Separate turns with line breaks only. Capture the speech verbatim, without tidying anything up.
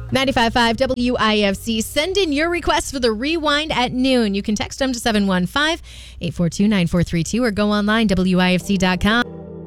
ninety-five point five W I F C. Send in your requests for the Rewind at noon. You can text them to seven one five, eight four two, nine four three two or go online, W I F C dot com.